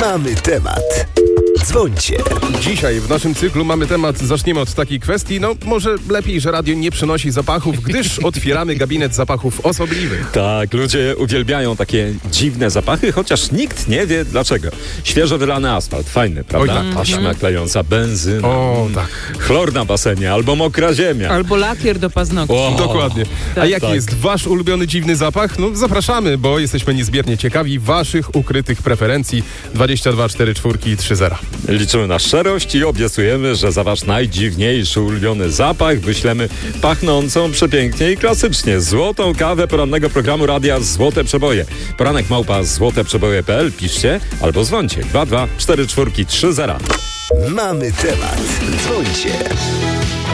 Mamy temat. Dzwońcie. Dzisiaj w naszym cyklu mamy temat, zaczniemy od takiej kwestii, może lepiej, że radio nie przynosi zapachów, gdyż otwieramy gabinet zapachów osobliwych. Tak, ludzie uwielbiają takie dziwne zapachy, chociaż nikt nie wie dlaczego. Świeżo wylany asfalt, fajny, prawda? Oj, tak. Taśma klejąca, benzyna, O, tak. chlor na basenie albo mokra ziemia. Albo lakier do paznokci. O, Dokładnie. A Tak. jaki jest wasz ulubiony dziwny zapach? Zapraszamy, bo jesteśmy niezmiernie ciekawi waszych ukrytych preferencji. 22 44 30. Liczymy na szczerość i obiecujemy, że za wasz najdziwniejszy ulubiony zapach wyślemy pachnącą przepięknie i klasycznie złotą kawę porannego programu radia Złote Przeboje. Poranek @złoteprzeboje.pl piszcie albo dzwońcie 22 44 30. Mamy temat. Dzwońcie.